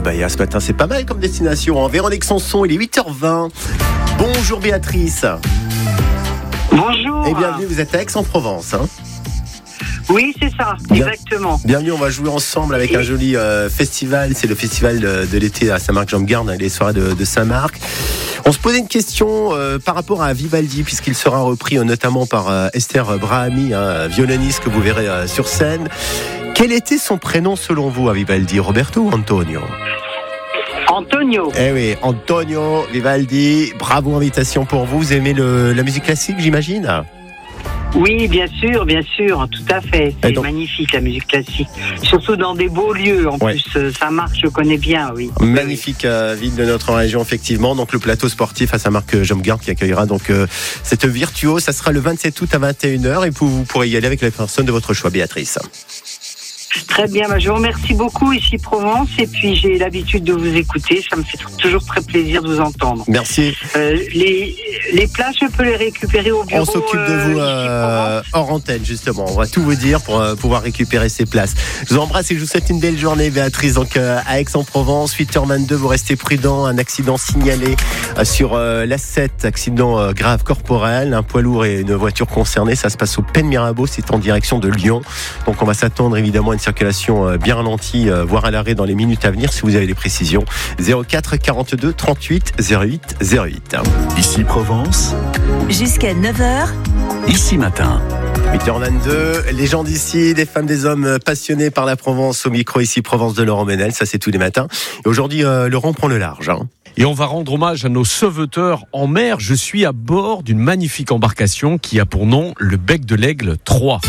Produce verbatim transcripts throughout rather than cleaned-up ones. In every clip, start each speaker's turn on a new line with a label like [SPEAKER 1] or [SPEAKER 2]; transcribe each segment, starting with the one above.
[SPEAKER 1] Bahia ce matin, c'est pas mal comme destination. Hein. Véronique Sanson, il est huit heures vingt. Bonjour Béatrice.
[SPEAKER 2] Bonjour.
[SPEAKER 1] Et bienvenue, vous êtes à Aix-en-Provence. Hein.
[SPEAKER 2] Oui, c'est ça,
[SPEAKER 1] Bien,
[SPEAKER 2] exactement.
[SPEAKER 1] Bienvenue, on va jouer ensemble avec un joli euh, festival. C'est le festival de, de l'été à Saint-Marc-Jean-de-Garde, les soirées de, de Saint-Marc. On se posait une question euh, par rapport à Vivaldi, puisqu'il sera repris euh, notamment par euh, Esther Brahami, hein, violoniste que vous verrez euh, sur scène. Quel était son prénom selon vous à Vivaldi, Roberto ou Antonio ?
[SPEAKER 2] Antonio.
[SPEAKER 1] Eh oui, Antonio Vivaldi. Bravo, invitation pour vous. Vous aimez le, la musique classique, j'imagine ?
[SPEAKER 2] Oui, bien sûr, bien sûr, tout à fait. C'est donc magnifique la musique classique, surtout dans des beaux lieux. En ouais. plus, Saint-Marc, je connais bien, oui.
[SPEAKER 1] Magnifique euh, ville de notre région, effectivement. Donc le plateau sportif à Saint-Marc-Jean-de-Garde qui accueillera donc euh, cette virtuose. Ça sera le vingt-sept août à vingt et une heures et vous, vous pourrez y aller avec la personne de votre choix, Béatrice.
[SPEAKER 2] Très bien, bah je vous remercie beaucoup ici Provence et puis j'ai l'habitude de vous écouter, ça me fait toujours très plaisir de vous entendre.
[SPEAKER 1] Merci.
[SPEAKER 2] Euh, les, les places, je peux les récupérer au bureau.
[SPEAKER 1] On s'occupe de vous euh, hors antenne justement, on va tout vous dire pour euh, pouvoir récupérer ces places. Je vous embrasse et je vous souhaite une belle journée Béatrice, donc euh, à Aix-en-Provence, huit heures vingt-deux, vous restez prudents, un accident signalé euh, sur euh, l'A sept, accident euh, grave corporel, un poids lourd et une voiture concernée, ça se passe au Pen Mirabeau, c'est en direction de Lyon, donc on va s'attendre évidemment à une circulation bien ralentie, voire à l'arrêt dans les minutes à venir si vous avez des précisions. zéro quatre quarante-deux trente-huit zéro huit zéro huit.
[SPEAKER 3] Ici Provence.
[SPEAKER 4] Jusqu'à neuf heures.
[SPEAKER 3] Ici matin.
[SPEAKER 1] huit heures vingt-deux, les gens d'ici, des femmes, des hommes passionnés par la Provence au micro ici Provence de Laurent Menel, ça c'est tous les matins. Et aujourd'hui, euh, Laurent prend le large. Hein.
[SPEAKER 5] Et on va rendre hommage à nos sauveteurs en mer. Je suis à bord d'une magnifique embarcation qui a pour nom le Bec de l'Aigle trois.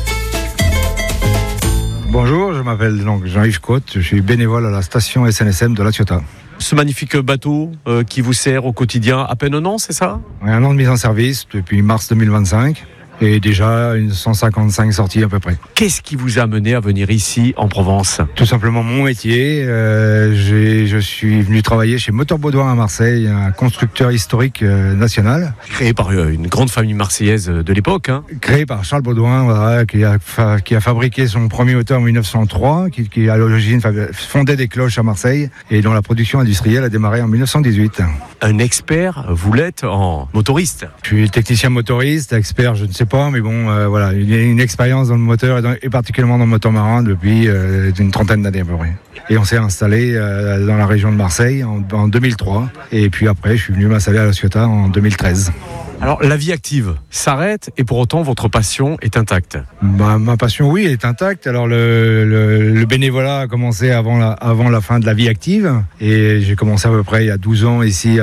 [SPEAKER 6] Bonjour, je m'appelle donc Jean-Yves Côte, je suis bénévole à la station S N S M de La Ciotat.
[SPEAKER 5] Ce magnifique bateau euh, qui vous sert au quotidien à peine un an, c'est ça ?
[SPEAKER 6] Oui, un an de mise en service depuis mars deux mille vingt-cinq et déjà une cent cinquante-cinq sorties à peu près.
[SPEAKER 5] Qu'est-ce qui vous a amené à venir ici en Provence ?
[SPEAKER 6] Tout simplement mon métier. Euh, j'ai, je suis venu travailler chez Moteur Baudouin à Marseille, un constructeur historique euh, national.
[SPEAKER 5] Créé par une grande famille marseillaise de l'époque. Hein.
[SPEAKER 6] Créé par Charles Baudouin, voilà, qui, a fa- qui a fabriqué son premier moteur en dix-neuf cent trois, qui, qui à l'origine fondait des cloches à Marseille et dont la production industrielle a démarré en dix-neuf cent dix-huit.
[SPEAKER 5] Un expert, vous l'êtes en motoriste ?
[SPEAKER 6] Je suis technicien motoriste, expert, je ne sais pas, mais bon, euh, voilà, une, une expérience dans le moteur et, dans, et particulièrement dans le moteur marin depuis euh, une trentaine d'années à peu près. Et on s'est installé euh, dans la région de Marseille en, en deux mille trois. Et puis après, je suis venu m'installer à La Ciotat en deux mille treize.
[SPEAKER 5] Alors, la vie active s'arrête et pour autant, votre passion est intacte.
[SPEAKER 6] Bah, ma passion, oui, est intacte. Alors, le, le, le bénévolat a commencé avant la, avant la fin de la vie active. Et j'ai commencé à peu près il y a douze ans ici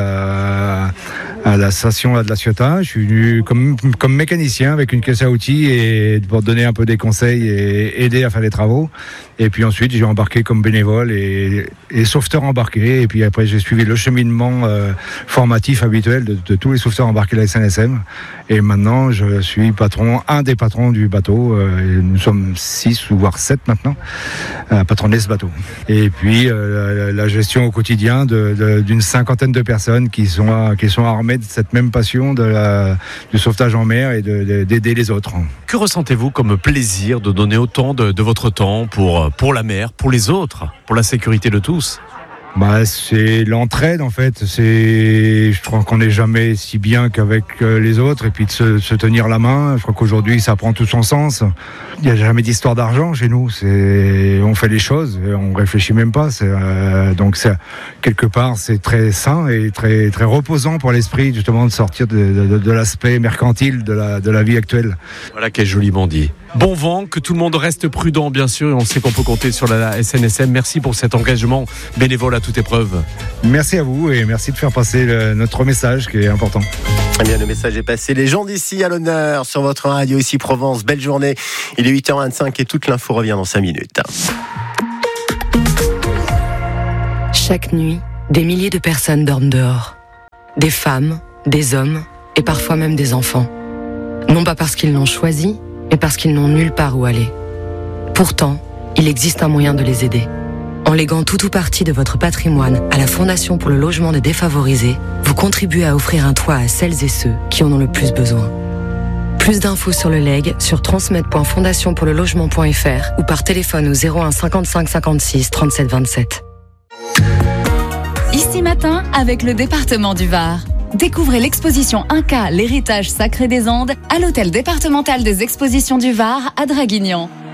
[SPEAKER 6] à, à la station là, de La Ciotat. Je suis venu comme, comme mécanicien avec une caisse à outils et pour donner un peu des conseils et aider à faire les travaux. Et puis ensuite, j'ai embarqué comme bénévole et, et sauveteur embarqué. Et puis après, j'ai suivi le cheminement euh, formatif habituel de, de tous les sauveteurs embarqués de la S N S M. Et maintenant, je suis patron, un des patrons du bateau. Euh, et nous sommes six ou voire sept maintenant, euh, patronner ce bateau. Et puis, euh, la, la gestion au quotidien de, de, d'une cinquantaine de personnes qui sont, qui sont armées de cette même passion de la, du sauvetage en mer et de, de, d'aider les autres.
[SPEAKER 5] Que ressentez-vous comme plaisir de donner autant de, de votre temps pour, pour la mer, pour les autres, pour la sécurité de tous ?
[SPEAKER 6] Bah, c'est l'entraide en fait. C'est, je crois qu'on n'est jamais si bien qu'avec les autres et puis de se, se tenir la main. Je crois qu'aujourd'hui ça prend tout son sens. Il n'y a jamais d'histoire d'argent chez nous. C'est, on fait les choses, et on réfléchit même pas. C'est, euh, donc c'est, quelque part c'est très sain et très très reposant pour l'esprit justement de sortir de, de, de l'aspect mercantile de la de la vie actuelle.
[SPEAKER 5] Voilà quel joliment dit. Bon vent, que tout le monde reste prudent bien sûr et on sait qu'on peut compter sur la S N S M. Merci pour cet engagement bénévole à toute épreuve.
[SPEAKER 6] Merci à vous et merci de faire passer le, notre message qui est important.
[SPEAKER 1] Eh bien, le message est passé. Les gens d'ici à l'honneur sur votre radio ici Provence. Belle journée. Il est huit heures vingt-cinq et toute l'info revient dans cinq minutes.
[SPEAKER 7] Chaque nuit, des milliers de personnes dorment dehors. Des femmes, des hommes et parfois même des enfants. Non pas parce qu'ils l'ont choisi, mais parce qu'ils n'ont nulle part où aller. Pourtant, il existe un moyen de les aider. En léguant tout ou partie de votre patrimoine à la Fondation pour le logement des défavorisés, vous contribuez à offrir un toit à celles et ceux qui en ont le plus besoin. Plus d'infos sur le legs sur transmet point fondation pour le logement point f r ou par téléphone au zéro un cinquante-cinq cinquante-six trente-sept vingt-sept.
[SPEAKER 8] Ici Matin avec le département du Var. Découvrez l'exposition Inca, l'héritage sacré des Andes à l'hôtel départemental des expositions du Var à Draguignan.